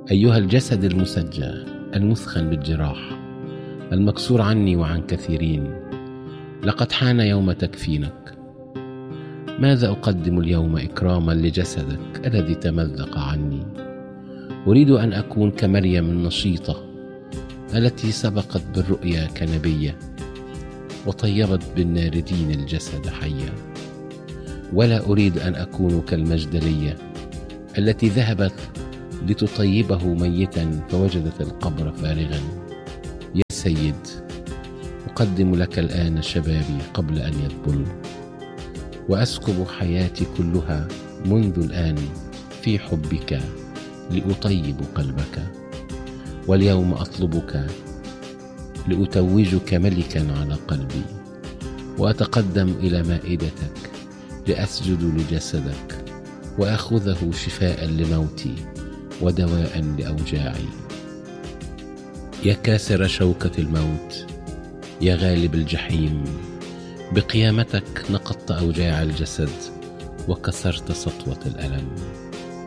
أيها الجسد المسجى المثخن بالجراح، المكسور عني وعن كثيرين، لقد حان يوم تكفينك. ماذا أقدم اليوم إكراما لجسدك الذي تمزق عني؟ أريد أن أكون كمريم النشيطة التي سبقت بالرؤيا كنبية وطيبت بالناردين الجسد حيا، ولا أريد أن أكون كالمجدلية التي ذهبت لتطيبه ميتا فوجدت القبر فارغا. يا سيد، أقدم لك الآن شبابي قبل أن يذبل، وأسكب حياتي كلها منذ الآن في حبك لأطيب قلبك. واليوم أطلبك لأتوجك ملكا على قلبي، وأتقدم إلى مائدتك لأسجد لجسدك وأخذه شفاء لموتي ودواء لأوجاعي. يا كاسر شوكة الموت، يا غالب الجحيم، بقيامتك نقضت أوجاع الجسد وكسرت سطوة الألم.